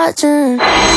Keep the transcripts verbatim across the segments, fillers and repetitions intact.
watching.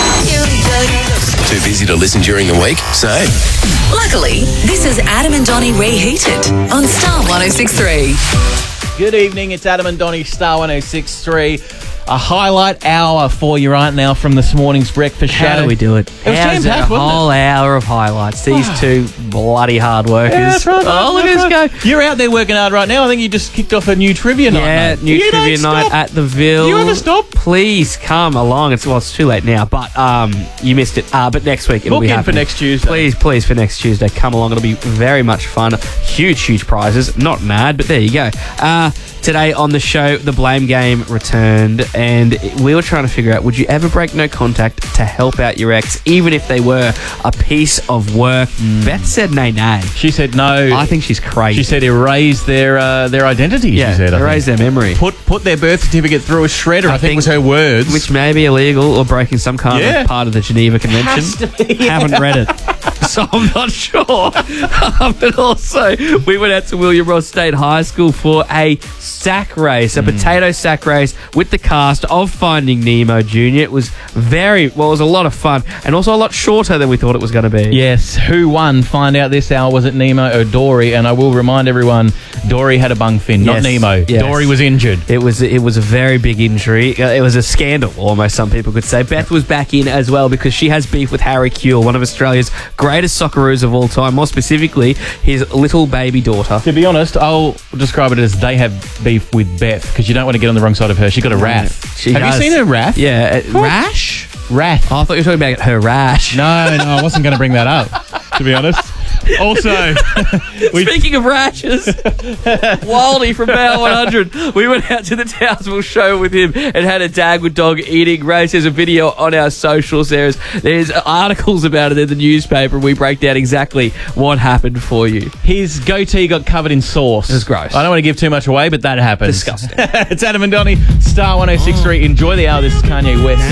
Too busy to listen during the week? Same. Luckily, this is Adam and Donnie Reheated on Star one oh six point three. Good evening, it's Adam and Donnie, Star one oh six point three. A highlight hour for you right now from this morning's breakfast show. How do we do it? It was How's jam-packed, a wasn't it? whole hour of highlights. These two bloody hard workers. Yeah, that's right. Oh, look that's at right. us go. You're out there working hard right now. I think you just kicked off a new trivia night. Yeah, mate. new You trivia don't night stop. at the Ville. You ever stop? Please come along. It's well, it's too late now, but um, you missed it. Uh, but next week it'll Book be in for happening. next Tuesday. Please, please for next Tuesday, come along. It'll be very much fun. Huge, huge prizes. Not mad, but there you go. Uh, today on the show, the blame game returned, and we were trying to figure out: would you ever break no contact to help out your ex, even if they were a piece of work? Mm. Beth said nay, nay. She said no. I think she's crazy. She said erase their uh, their identity. yeah, she said, I erase think. their memory. Put put their birth certificate through a shredder. I, I think, think- was her words. Which may be illegal or breaking some kind Yeah. of part of the Geneva Convention. Has to be, yeah. Haven't read it, so I'm not sure. Um, but also, we went out to William Ross State High School for a sack race, a Mm. potato sack race with the cast of Finding Nemo Junior It was very, well, it was a lot of fun and also a lot shorter than we thought it was going to be. Yes, who won? Find out this hour. Was it Nemo or Dory? And I will remind everyone, Dory had a bung fin, not Yes, Nemo. yes. Dory was injured. It was it was a very big injury. Uh, It was a scandal, almost, some people could say. Beth was back in as well because she has beef with Harry Kuehl, one of Australia's greatest Socceroos of all time, more specifically his little baby daughter. To be honest, I'll describe it as they have beef with Beth because you don't want to get on the wrong side of her. She got a wrath. She have does. you seen her wrath? Yeah. Uh, rash? Wrath. Oh, I thought you were talking about her rash. No, no, I wasn't going to bring that up, to be honest. Also, we, Speaking of rashes, Waldy from Bale one hundred, we went out to the Townsville show with him and had a Dagwood dog eating race. There's a video on our socials. There's, there's articles about it in the newspaper, and we break down exactly what happened for you. his goatee got covered in sauce. It was gross. I don't want to give too much away, but that happened. Disgusting. It's Adam and Donnie, Star one oh six point three. Enjoy the hour. This is Kanye West.